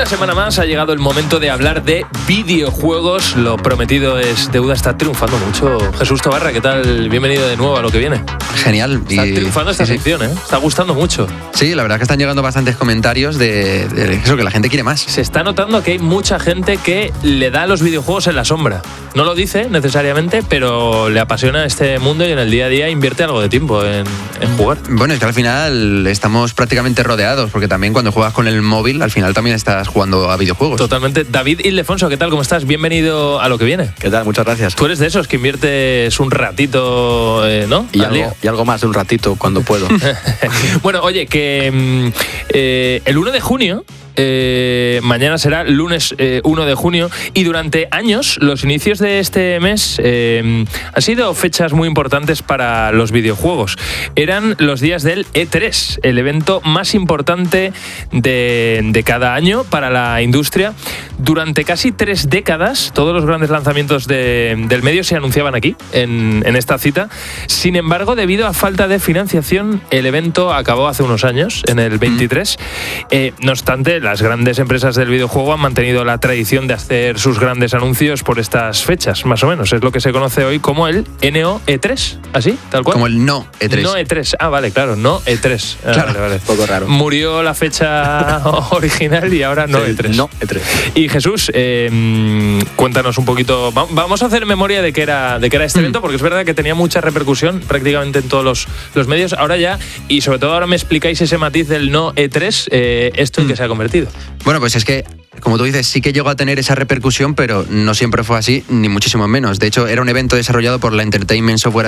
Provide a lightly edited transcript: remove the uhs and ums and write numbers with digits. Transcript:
Una semana más ha llegado el momento de hablar de videojuegos. Lo prometido es deuda. Está triunfando mucho. Jesús Tobarra, ¿qué tal? Bienvenido de nuevo a Lo que viene. Genial. Está triunfando esta sección, ¿eh? Está gustando mucho. Sí, la verdad es que están llegando bastantes comentarios de eso, que la gente quiere más. Se está notando que hay mucha gente que le da a los videojuegos en la sombra. No lo dice necesariamente, pero le apasiona este mundo y en el día a día invierte algo de tiempo en jugar. Bueno, es que al final estamos prácticamente rodeados, porque también cuando juegas con el móvil, al final también estás jugando a videojuegos. Totalmente. David Ildefonso, ¿qué tal? ¿Cómo estás? Bienvenido a Lo que viene. ¿Qué tal? Muchas gracias. Tú eres de esos que inviertes un ratito, ¿no? Y algo más de un ratito cuando puedo. Bueno, oye, que el 1 de junio... mañana será lunes 1 de junio y durante años los inicios de este mes han sido fechas muy importantes para los videojuegos. Eran los días del E3, el evento más importante de cada año para la industria. Durante casi 3 décadas todos los grandes lanzamientos del medio se anunciaban aquí, en esta cita. Sin embargo, debido a falta de financiación, el evento acabó hace unos años, en el 23. No obstante, las grandes empresas del videojuego han mantenido la tradición de hacer sus grandes anuncios por estas fechas, más o menos. Es lo que se conoce hoy como el NO E3, ¿así? ¿Tal cual? Como el no E3. No E3. Ah, vale, claro, no E3. Claro, vale. Un poco raro. Murió la fecha original y ahora no E3. No E3. Y Jesús, cuéntanos un poquito. Vamos a hacer memoria de qué era este evento, porque es verdad que tenía mucha repercusión prácticamente en todos los medios. Ahora ya, y sobre todo ahora me explicáis ese matiz del no E3, esto en qué se ha convertido. Bueno, pues es que, como tú dices, sí que llegó a tener esa repercusión, pero no siempre fue así, ni muchísimo menos. De hecho, era un evento desarrollado por la Entertainment Software